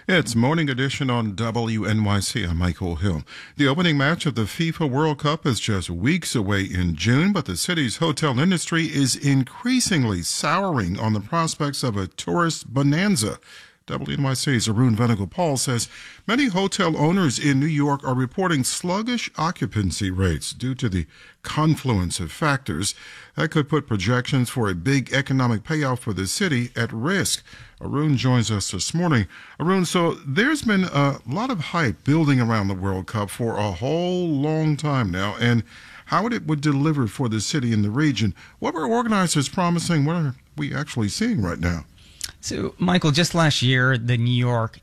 It's Morning Edition on WNYC. I'm Michael Hill. The opening match of the FIFA World Cup is just weeks away in June, but the city's hotel industry is increasingly souring on the prospects of a tourist bonanza. WNYC's Arun Venugopal says many hotel owners in New York are reporting sluggish occupancy rates due to the confluence of factors that could put projections for a big economic payoff for the city at risk. Arun joins us this morning. Arun, so there's been a lot of hype building around the World Cup for a whole long time now, and how it would deliver for the city and the region. What were organizers promising? What are we actually seeing right now? So, Michael, just last year, the New York